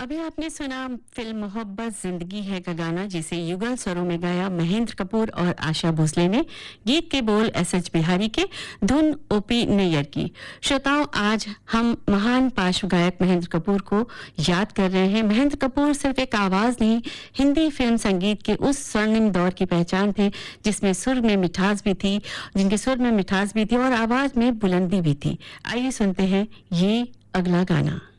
अभी आपने सुना फिल्म मोहब्बत जिंदगी है का गाना, जिसे युगल स्वरों में गाया महेंद्र कपूर और आशा भोसले ने। गीत के बोल एस.एच. बिहारी के, धुन ओ.पी. नैयर की। श्रोताओं, आज हम महान पार्श्व गायक महेंद्र कपूर को याद कर रहे हैं। महेंद्र कपूर सिर्फ एक आवाज नहीं, हिंदी फिल्म संगीत के उस स्वर्णिम दौर की पहचान थे जिसमें सुर में मिठास भी थी, जिनके सुर में मिठास भी थी और आवाज में बुलंदी भी थी। आइए सुनते हैं ये अगला गाना।